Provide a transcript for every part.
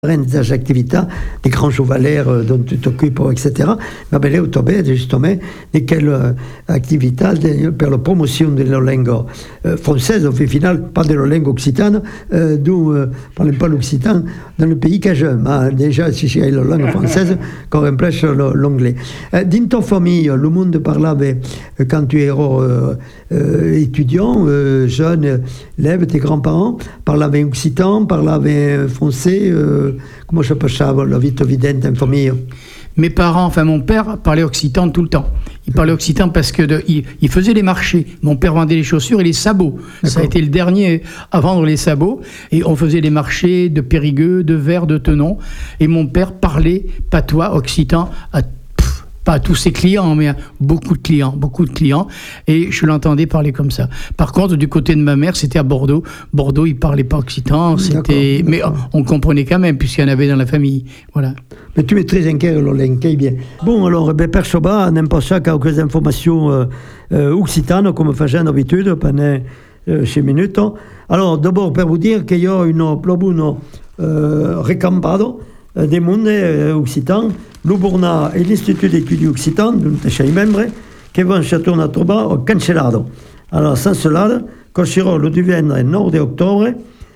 des activités, des grands chevalers dont tu t'occupes, etc. Ma belle autobé, justement, de quelle activité pour la promotion de la langue française, au final, pas de la langue occitane, d'où parlez pas l'occitan dans le pays que j'aime. Déjà, si j'ai la langue française, qu'on remplace l'anglais. Dans ta famille, le monde parlait, quand tu étais étudiant, jeune, élève, tes grands-parents parlaient occitan, parlaient français. Comment je peux savoir la vie évidente en famille? Mes parents, enfin mon père, parlait occitan tout le temps. Il parlait occitan parce que il faisait les marchés. Mon père vendait les chaussures et les sabots. D'accord. Ça a été le dernier à vendre les sabots. Et on faisait les marchés de Périgueux, de Vers, de Tenon. Et mon père parlait patois occitan pas à tous ses clients, mais à beaucoup de clients, et je l'entendais parler comme ça. Par contre, du côté de ma mère, c'était à Bordeaux. Bordeaux, il parlait pas occitan, c'était... mais on comprenait quand même, puisqu'il y en avait dans la famille, voilà. Mais tu es très inquiet, Lolenque, bien. Bon, alors, perso bas, n'importe ça, quelques informations occitanes, comme faisait d'habitude, pendant 6 minutes. Alors, d'abord, pour vous dire qu'il y a une recampado des mondes occitans, l'Uborna et l'Institut d'études occitan, chez les membres, qui vont se tornare a trovare au cancellado. Alors, sans cela, quand sera le divendres 9 octobre,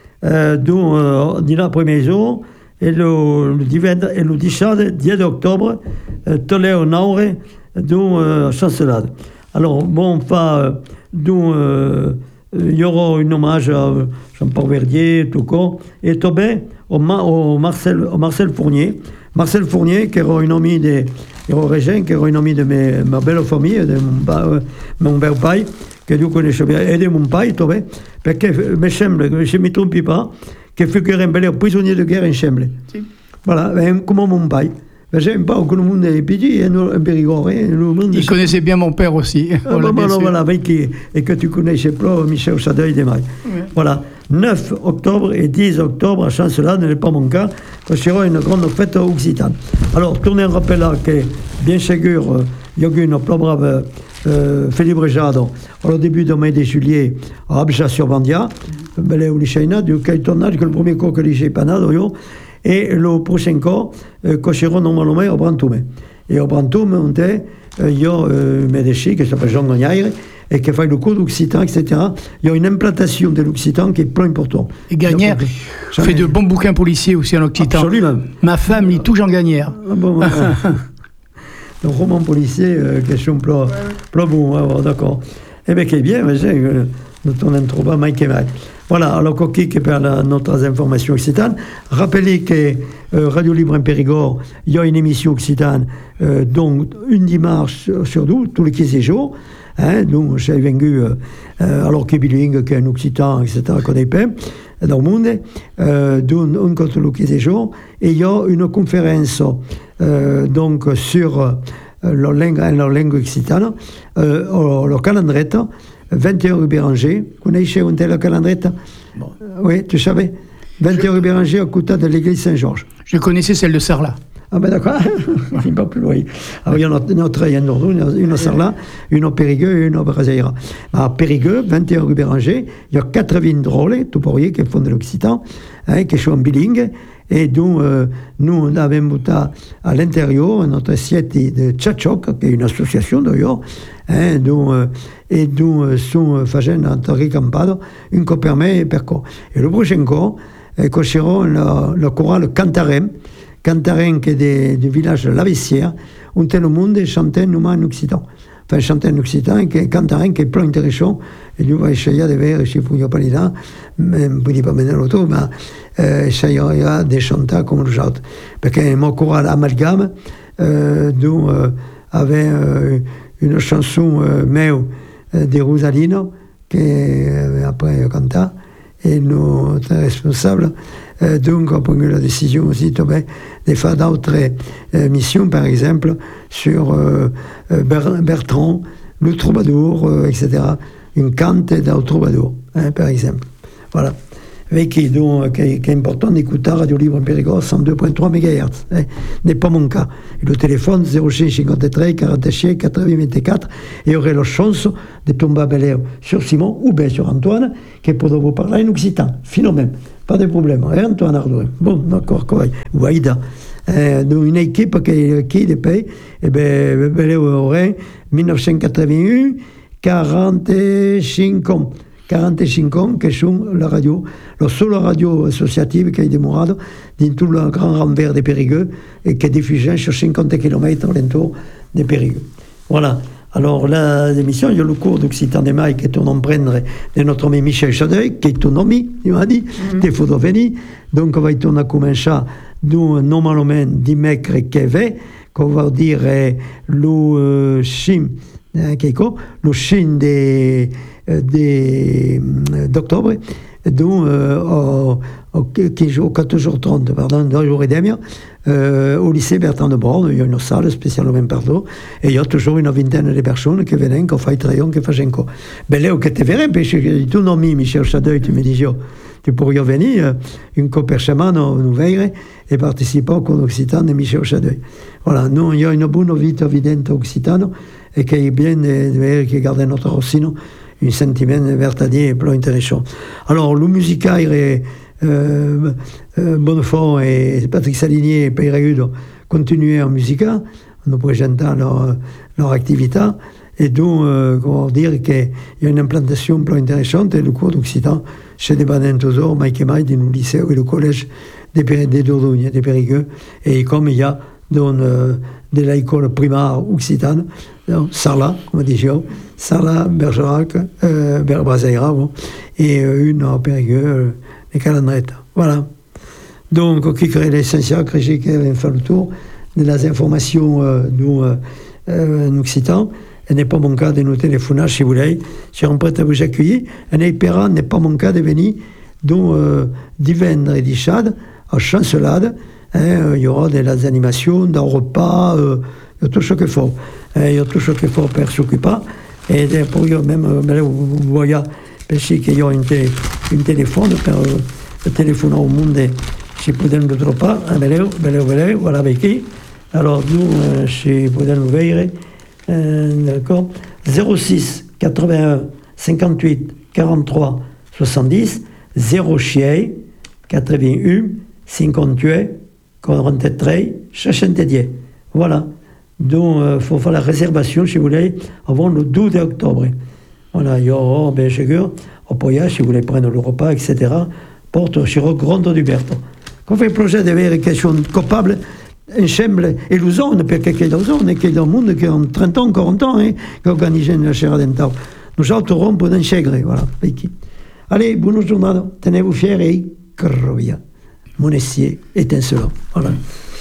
di la premier jour, et le divendres et le 10 octobre, Toleo Naure, du chancelade. Alors, bon, il y aura un hommage à Jean-Paul Verdier, tout cas, et Tobé, au Marcel Fournier. Marcel Fournier, qui era un ami de Régent, qui era un ami de ma belle famille, de mon père pai, que tu connais bien, et de mon pai, Tobé, parce que je ne me trompe pas, que fut un prisonnier de guerre en Chemble. Si. Voilà, comme mon pai. J'aime pas que le monde est petit, un Périgord. Il connaissait bien mon père aussi. Voilà, et que tu connaissais pas Michel Chadeuil des Mailles. Ouais. Voilà, 9 octobre et 10 octobre, à Chancelade, ce n'est pas mon cas, parce qu'il y aura une grande fête occitane. Alors, tournez un rappel là que, bien sûr, il y a eu une brave Philippe Rejado, au début du mois de juillet, à Abja-sur-Bandia, du tournage, que le premier cours que j'ai pas et le prochain cas, cocheront normalement au Brantume. Et au Brantume, il y a un médecin qui s'appelle Jean Gagnaire et qui fait le cours d'occitan, etc. Il y a une implantation de l'occitan qui est plus importante. Et Gagnaire fait de bons bouquins policiers aussi en occitan. Absolument. Ma femme lit tout Jean Gagnaire. Le roman policier, question plus bon, d'accord. Eh bien, qui est bien, nous tournons trop bas, Mike et Mike. Voilà, alors Coquille qui perd notre information occitane. Rappelez que Radio Libre en Périgord, il y a une émission occitane, donc une dimanche sur deux, tous les 15 jours. Donc, j'ai venu, alors que bilingue, qu'un occitan, etc., qu'on est pas, dans le monde, donc, un contre les 15 jours. Et il y a une conférence, donc, sur la langue occitane, le calendrier. 21 rue Béranger, connaissez un tel calendrier? Bon. Oui, tu savais? 21 rue Béranger, à côté de l'église Saint-Georges. Je connaissais celle de Sarlat. Ah ben d'accord, il pas plus loin. Alors il y en a une Sarlat, une au Périgueux et une au Braseira. À Périgueux, 21 rue Béranger, il y a 4 vignes drôles, tout pourrier, qui font de l'occitan, qui sont bilingues, et donc nous on avait monté à l'intérieur notre assiette de Tchatchok, qui est une association d'ailleurs, et d'où sont faisant dans Ricampado, une qui permet et perco. Et le prochain cours, cocheront le chorale Cantarem qui est du village de La Vessière, où tout le monde chantait nous en occitan. Enfin, chanter en occitan, et Cantarem qui est plus intéressant, et nous va essayer de voir si vous pas là, mais vous ne pas mener l'auto, mais essayer de chanter comme les autres. Parce que mon chorale amalgame, d'où avait une chanson de Rosalino, qui après canta, et notre responsable, donc a pris la décision aussi de faire d'autres missions, par exemple, sur Bertrand, le troubadour, etc. Une cante d'un troubadour, par exemple. Voilà. avec qui est important d'écouter Radio Libre en Périgord 102.3 MHz. N'est pas mon cas. Et le téléphone 0553 46 84 et j'aurai la chance de tomber à Bel-Air sur Simon ou bien sur Antoine qui peut vous parler en occitan. Fino même. Pas de problème. Antoine Ardouin. Bon, d'accord, correct. Ou Aïda. Une équipe qui est pays, et bien, Bel-Air aurait 1981, 45 ans. 45 ans que sont la radio, la seule radio associative qui est démarrée dans tout le grand renvers des Périgueux et qui est diffusée sur 50 km alentour des Périgueux. Voilà. Alors, l'émission, il y a le cours d'Occitan des Mailles qui est en prendre de notre ami Michel Chadeuil, qui est ton ami, il m'a dit, il faut venir. Donc, on va y tourner comme un chat, nous, normalement, dimecre qui va, qu'on va dire le chim, le chim d'octobre, donc au 14h30, pardon, 2 jours et demi, au lycée Bertrand de Borne, il y a une salle spécialement partout, et il y a toujours une vingtaine de personnes qui viennent, qui font trayon, qui font quoi. Ben là, que tu verrais, parce que tu n'as mis Michel Chadeuil, tu me dis, tu pourrais venir, une coupe semaine, nous veillerons, et participer au cours d'Occitan de Michel Chadeuil. Voilà, nous, il y a une bonne vie évidente occitano, et qui est bien de voir qui garde notre rossino, un sentiment vertadier et plus intéressant. Alors, le musical est Bonnefond et Patrick Salinier et Peyragudo continuer en musica, en nous présentant leur activité, et donc, comment dire qu'il y a une implantation plus intéressante, et le cours d'Occitan, chez des badins toujours, Mike et Mike, dans le lycée et le collège des Dordogne, des Périgueux, et comme il y a dans de l'école primaire occitane, Sarlat, comme disons, Sarlat, Bergerac, Brazaïra, bon, et une à Périgueux, les Calandrettes. Voilà. Donc, qui crée l'essentiel, que j'ai fait le tour de les informations en occitan. Ce n'est pas mon cas de nous téléphoner, si vous voulez. Je suis prêt à vous accueillir. Ce n'est pas mon cas de venir d'y vendre et d'y chad, à Chancelade. Il y aura des animations, des repas, il y a tout ce qu'il faut. Il y a tout ce qu'il faut pour s'occuper. Et pour même, vous voyez, parce qu'il y a un téléphone, pour téléphoner au monde, si vous pouvez nous trouver pas, voilà avec qui. Alors, nous, si vous pouvez nous veiller, d'accord, 06 81 58 43 70, 0 chien 81 58 43 70. Voilà. Donc, il faut faire la réservation, si vous voulez, avant le 12 octobre. Voilà, il y aura, bien sûr, au voyage, si vous voulez prendre le repas, etc., porte sur le Grand Duberto. Quand on fait le projet de vérification coupable, ensemble, et nous sommes, parce qu'il y a des zones, qui dans le monde, qui ont 30 ans, 40 ans, qui organisent une chaire d'entente. Nous autres, pour l'intégrer, voilà. Allez, bonne journée, tenez-vous fiers et carrovia. Mon essier étincelant. Voilà.